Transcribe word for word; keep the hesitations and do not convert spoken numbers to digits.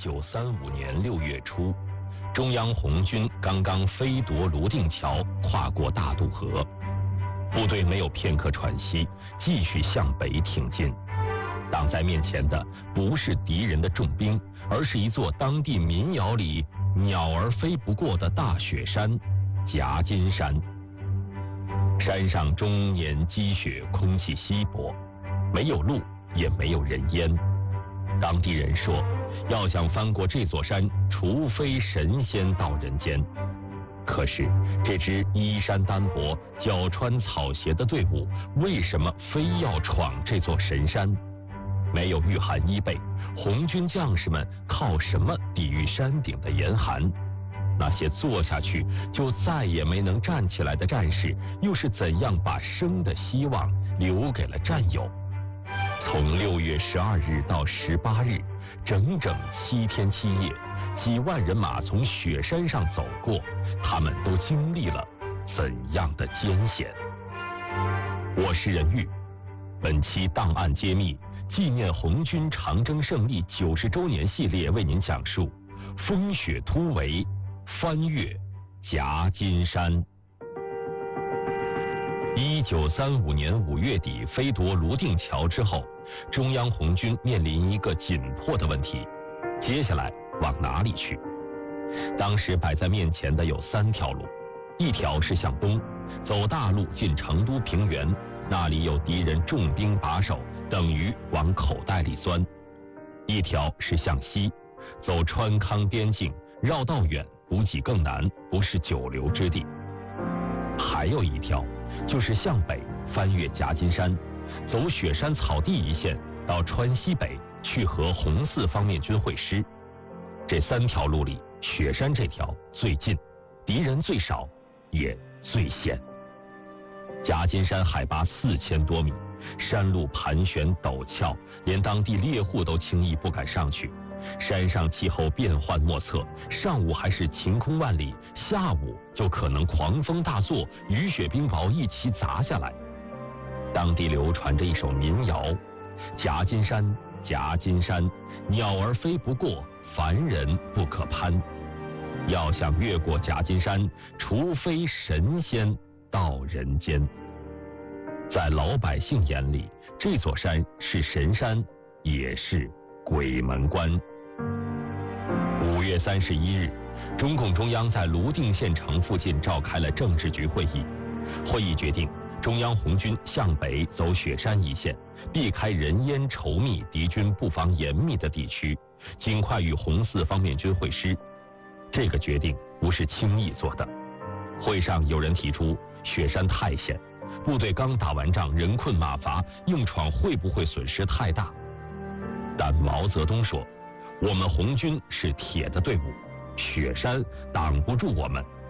九三五年六月初，中央红军刚刚飞夺泸定桥，跨过大渡河，部队没有片刻喘息，继续向北挺进。挡在面前的不是敌人的重兵，而是一座当地民谣里鸟儿飞不过的大雪山——夹金山。山上终年积雪，空气稀薄，没有路，也没有人烟。当地人说，要想翻过这座山，除非神仙到人间。可是这支衣衫单薄、脚穿草鞋的队伍，为什么非要闯这座神山？没有御寒衣被，红军将士们靠什么抵御山顶的严寒？那些坐下去就再也没能站起来的战士，又是怎样把生的希望留给了战友？从六月十二日到十八日，整整七天七夜，几万人马从雪山上走过，他们都经历了怎样的艰险？我是任玉，本期档案揭秘纪念红军长征胜利九十周年系列为您讲述风雪突围，翻越夹金山。一九三五年五月底飞夺泸定桥之后，中央红军面临一个紧迫的问题：接下来往哪里去？当时摆在面前的有三条路，一条是向东，走大路进成都平原，那里有敌人重兵把守，等于往口袋里钻；一条是向西，走川康边境，绕道远，补给更难，不是久留之地；还有一条就是向北，翻越夹金山，走雪山草地一线，到川西北去和红四方面军会师。这三条路里，雪山这条最近，敌人最少，也最险。夹金山海拔四千多米，山路盘旋陡峭，连当地猎户都轻易不敢上去。山上气候变幻莫测，上午还是晴空万里，下午就可能狂风大作，雨雪冰雹一起砸下来。当地流传着一首民谣：夹金山，夹金山，鸟儿飞不过，凡人不可攀。要想越过夹金山，除非神仙到人间。在老百姓眼里，这座山是神山，也是鬼门关。五月三十一日，中共中央在泸定县城附近召开了政治局会议。会议决定，中央红军向北走雪山一线，避开人烟稠密、敌军布防严密的地区，尽快与红四方面军会师。这个决定不是轻易做的。会上有人提出，雪山太险，部队刚打完仗，人困马乏，硬闯会不会损失太大？但毛泽东说，我们红军是铁的队伍，雪山挡不住我们，